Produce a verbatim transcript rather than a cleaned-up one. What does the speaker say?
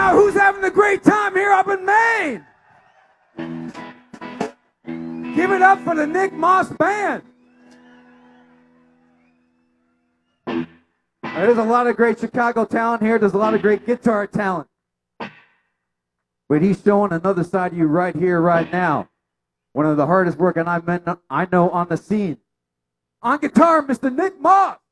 Now, who's having a great time here up in Maine? Give it up for the Nick Moss Band. There's a lot of great Chicago talent here. There's a lot of great guitar talent. But he's showing another side of you right here, right now. One of the hardest working I men I know on the scene. On guitar, Mister Nick Moss.